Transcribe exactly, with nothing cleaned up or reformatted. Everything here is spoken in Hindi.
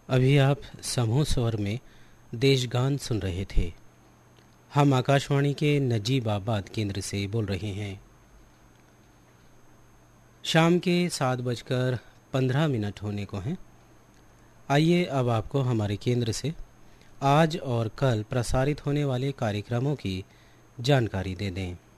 अभी आप समूह स्वर में देशगान सुन रहे थे। हम आकाशवाणी के नजीबाबाद केंद्र से बोल रहे हैं। शाम के सात बजकर पंद्रह मिनट होने को हैं। आइए अब आपको हमारे केंद्र से आज और कल प्रसारित होने वाले कार्यक्रमों की जानकारी दे दें।